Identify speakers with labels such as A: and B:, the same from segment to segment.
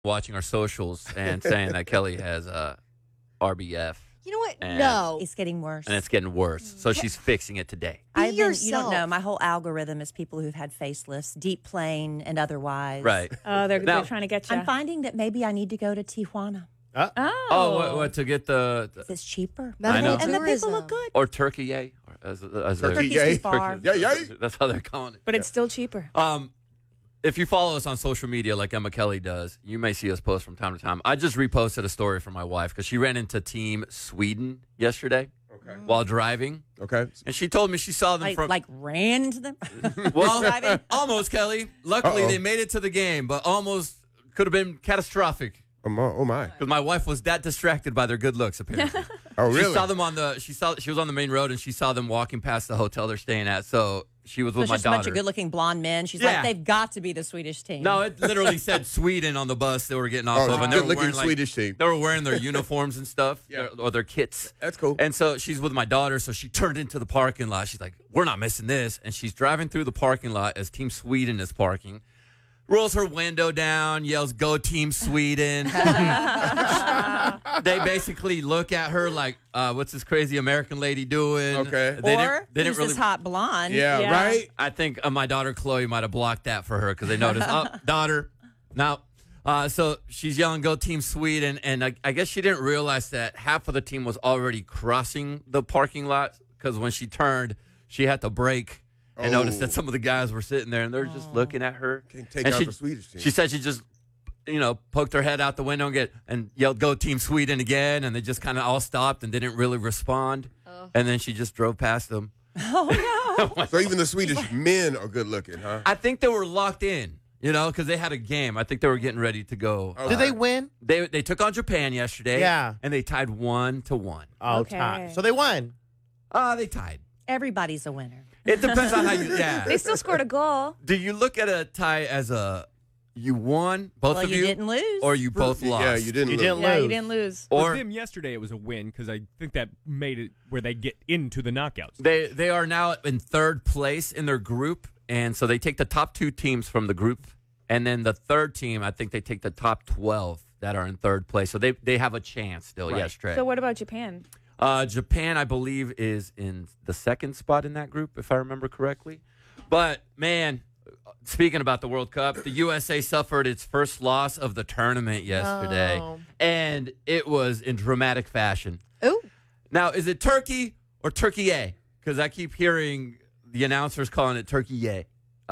A: watching our socials and saying that Kelly has RBF.
B: You know what?
A: And-
B: No.
C: It's getting worse.
A: And it's getting worse. So she's fixing it today.
B: Be
C: You don't
B: yourself.
C: know. My whole algorithm is people who've had facelifts, deep plane and otherwise.
A: Right.
D: Oh, they're
A: Now-
D: trying to get you.
C: I'm finding that maybe I need to go to Tijuana.
D: Oh.
A: Oh, what to get the
C: It's cheaper.
A: I know.
C: And the people
B: Tourism.
C: look good.
A: or turkey yay? Or as they're-
E: Turkey
C: Turkey's
E: yay.
C: too far.
E: Yeah, yeah.
A: That's how they're calling it.
D: But it's still cheaper.
A: If you follow us on social media like Emma Kelly does, you may see us post from time to time. I just reposted a story from my wife because she ran into Team Sweden yesterday while driving.
E: Okay.
A: And she told me she saw them
C: Like ran into them.
A: well, almost, Kelly. Luckily,
E: Uh-oh.
A: they made it to the game, but almost could have been catastrophic
E: Oh my.
A: because my wife was that distracted by their good looks, apparently.
E: Oh really?
A: She saw them she was on the main road and she saw them walking past the hotel they're staying at. So she was with
C: There's
A: my
C: just a bunch
A: daughter.
C: of good-looking blonde men. She's
A: Yeah.
C: like, they've got to be the Swedish team.
A: No, it literally said Sweden on the bus they were getting off
E: Oh,
A: of. And they were
E: good-looking
A: wearing, like,
E: Swedish team.
A: They were wearing their uniforms and stuff,
E: Yeah.
A: or their kits.
E: That's cool.
A: And so she's with my daughter, so she turned into the parking lot. She's like, we're not missing this. And she's driving through the parking lot as Team Sweden is parking. Rolls her window down, yells, "Go Team Sweden." They basically look at her like, what's this crazy American lady doing?
E: Okay.
A: They
C: Or
A: didn't
C: who's
A: really.
C: this hot blonde?
E: Yeah,
D: Yeah.
E: right?
A: I think my daughter Chloe might have blocked that for her because they noticed, oh, daughter, no. So she's yelling, "Go Team Sweden." And I guess she didn't realize that half of the team was already crossing the parking lot because when she turned, she had to brake and noticed that some of the guys were sitting there and they're just looking at her.
E: Can't take
A: And
E: out
A: she,
E: the Swedish team.
A: She said she just, poked her head out the window and yelled, "Go Team Sweden" again. And they just kind of all stopped and didn't really respond. And then she just drove past them.
C: Oh, no.
E: So even the Swedish men are good looking, huh?
A: I think they were locked in, because they had a game. I think they were getting ready to go.
E: Oh,
F: Did they win?
A: They took on Japan yesterday.
F: Yeah.
A: And they tied 1-1.
F: Oh,
D: Okay.
F: tie. So they won.
A: They tied.
C: Everybody's a winner.
A: It depends on how you, yeah.
D: They still scored a goal.
A: Do you look at a tie as you won, both
C: Well,
A: of
C: you didn't lose.
A: or you both lost?
E: Yeah, you didn't
F: You
E: lose.
F: didn't
D: Yeah,
F: lose.
D: you didn't lose.
G: For
A: Or
G: them yesterday, it was a win because I think that made it where they get into the knockouts.
A: they are now in third place in their group, and so they take the top 2 teams from the group, and then the third team, I think they take the top 12 that are in third place. So they have a chance still.
G: Right.
A: Yes, Trey.
D: So what about Japan?
A: Japan, I believe, is in the second spot in that group, if I remember correctly. But, man, speaking about the World Cup, the USA suffered its first loss of the tournament yesterday, and it was in dramatic fashion.
B: Ooh.
A: Now, is it Turkey or Turkey-A? Because I keep hearing the announcers calling it Turkey-A.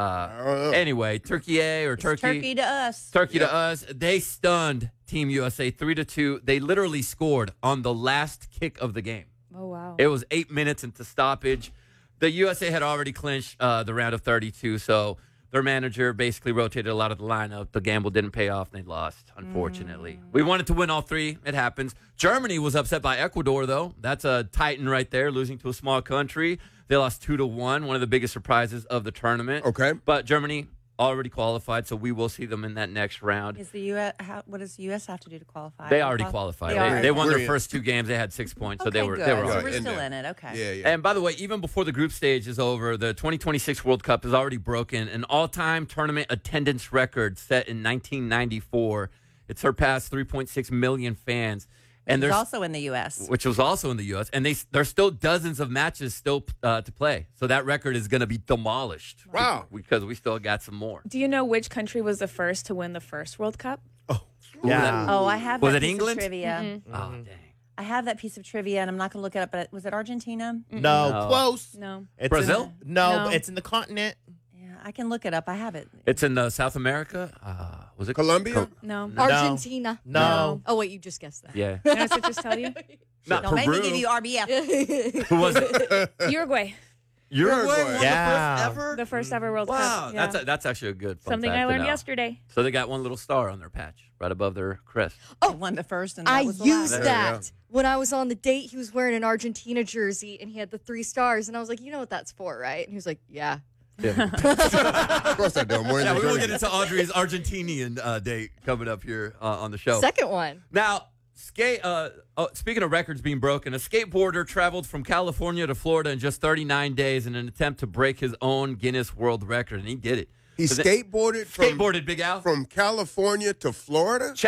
A: Anyway, Turkey-A or
C: It's
A: Turkey.
C: Turkey to us.
A: Turkey to us. They stunned Team USA 3-2. They literally scored on the last kick of the game.
D: Oh, wow.
A: It was 8 minutes into stoppage. The USA had already clinched the round of 32, so their manager basically rotated a lot of the lineup. The gamble didn't pay off, and they lost, unfortunately. We wanted to win all three. It happens. Germany was upset by Ecuador, though. That's a titan right there, losing to a small country. They lost 2-1, one of the biggest surprises of the tournament.
E: Okay.
A: But Germany already qualified, so we will see them in that next round.
C: Is the U.S. What does the U.S. have to do to qualify?
A: They already qualified.
C: They already
A: They won their
E: Brilliant.
A: first two games. They had 6 points, so
C: Okay,
A: they were
C: good.
A: they
C: So
A: were all
C: we're
A: right.
E: in
C: still
E: there.
C: in it. Okay.
E: Yeah, yeah.
A: And by the way, even before the group stage is over, the 2026 World Cup has already broken an all-time tournament attendance record set in 1994. It surpassed 3.6 million fans. And
C: It's
A: there's
C: also in the U.S.
A: which was also in the U.S. And there's still dozens of matches still to play. So that record is going to be demolished.
E: Wow.
A: Because we still got some more.
D: Do you know which country was the first to win the first World Cup?
F: Yeah.
C: Oh, I have
A: Was
C: that
A: it
C: piece
A: England?
C: of trivia.
A: Oh, dang.
C: I have that piece of trivia, and I'm not going to look it up, but was it Argentina?
F: No,
A: No.
F: close.
D: No.
F: It's
A: Brazil?
F: No,
D: No.
F: it's in the continent.
C: Yeah, I can look it up. I have it.
A: It's in South America. Was it
E: Colombia?
D: No.
F: No.
B: Argentina.
F: No.
B: Oh, wait, you just guessed that.
A: Yeah.
D: Can I just tell you?
A: Not
C: Don't make me
A: Peru.
C: give you RBF.
A: Who was it?
D: Uruguay.
A: Uruguay won the
F: Yeah.
A: first ever?
D: The first ever World
A: Wow,
D: Cup. Yeah.
A: that's actually a good fun
D: Something
A: fact
D: I
A: to
D: learned
A: know.
D: yesterday.
A: So they got one little star on their patch right above their crest.
C: They won the first, and that
B: I
C: was the
B: used
C: last.
E: There you
B: that when I was on the date. He was wearing an Argentina jersey and he had the 3 stars. And I was like, you know what that's for, right? And he was like, yeah.
E: Of course I do. I'm wearing
A: Yeah,
E: the
A: we will
E: jersey.
A: get into Audrey's Argentinian date coming up here on the show.
B: Second one.
A: Now, speaking of records being broken, a skateboarder traveled from California to Florida in just 39 days in an attempt to break his own Guinness World Record, and he did it.
E: He skateboarded
A: Skateboarded, Big Al.
E: from California to Florida?